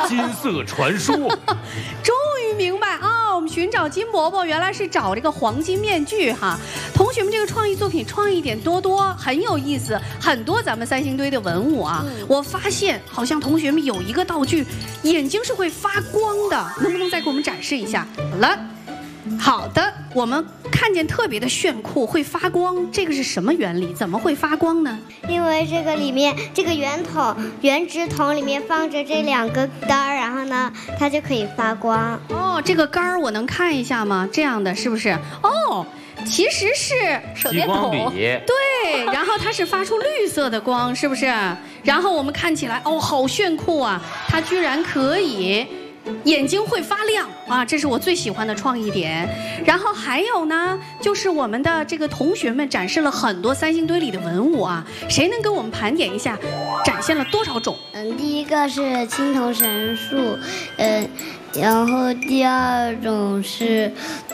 金色传说。 终于明白啊，我们寻找金伯伯原来是找这个黄金面具哈。同学们，这个创意作品创意点多多，很有意思，很多咱们三星堆的文物啊。我发现好像同学们有一个道具，眼睛是会发光的，能不能再给我们展示一下？好了。好的，我们看见特别的炫酷，会发光，这个是什么原理？怎么会发光呢？ 因为这个里面这个圆直筒里面放着这2个杆儿，然后呢，它就可以发光。 哦，这个杆儿我能看一下吗？这样的是不是？哦，其实是手电筒。对，然后它是发出绿色的光，是不是？然后我们看起来，哦，好炫酷啊！它居然可以。眼睛会发亮啊，这是我最喜欢的创意点。然后还有呢，就是我们的这个同学们展示了很多三星堆里的文物啊，谁能给我们盘点一下，展现了多少种？ 第一个是青铜神树，然后第2种是，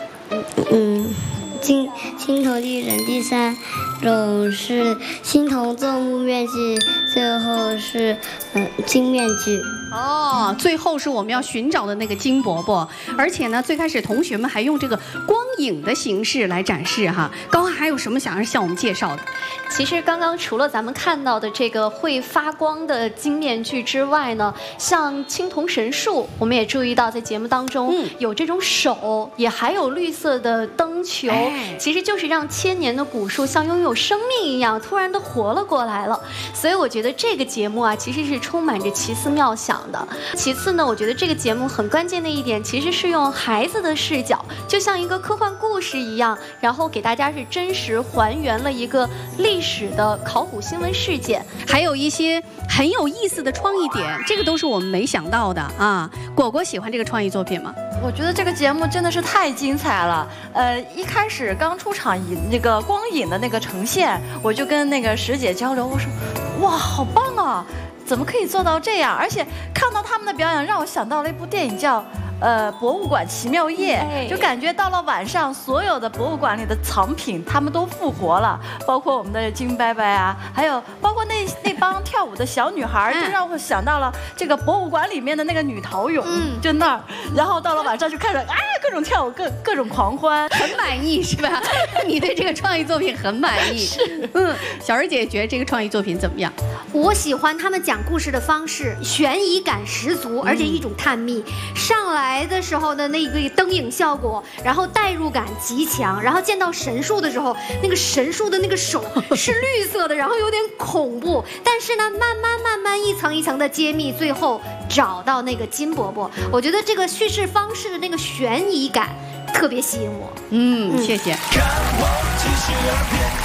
青铜地人，第3种是青铜做木面具，最后是金面具。 哦，最后是我们要寻找的那个金伯伯，而且呢，最开始同学们还用这个光影的形式来展示哈。高寒还有什么想要向我们介绍的？ 其实刚刚除了咱们看到的这个会发光的金面具之外呢，像青铜神树，我们也注意到在节目当中有这种手，也还有绿色的灯球，其实就是让千年的古树像拥有生命一样，突然的活了过来了。所以我觉得这个节目啊，其实是充满着奇思妙想的。其次呢，我觉得这个节目很关键的一点，其实是用孩子的视角，就像一个科幻故事一样，然后给大家是真实还原了一个历史的考古新闻事件， 还有一些很有意思的创意点，这个都是我们没想到的啊。果果喜欢这个创意作品吗？ 我觉得这个节目真的是太精彩了。一开始刚出场那个光影的那个呈现，我就跟那个石姐交流，我说，哇，好棒啊！怎么可以做到这样？而且看到他们的表演，让我想到了一部电影叫博物馆奇妙夜，就感觉到了晚上，所有的博物馆里的藏品他们都复活了，包括我们的金伯伯啊，还有包括那帮跳舞的小女孩，就让我想到了这个博物馆里面的那个女陶俑，就那儿，然后到了晚上就开始各种跳舞，各种狂欢， 很满意是吧？你对这个创意作品很满意？是，小儿姐觉得这个创意作品怎么样？ 我喜欢他们讲故事的方式，悬疑感十足，而且一种探秘。上来的时候的那个灯影效果，然后代入感极强，然后见到神树的时候，那个神树的那个手是绿色的，然后有点恐怖，但是呢，慢慢一层一层的揭秘，最后找到那个金伯伯。我觉得这个叙事方式的那个悬疑感特别吸引我。 谢谢。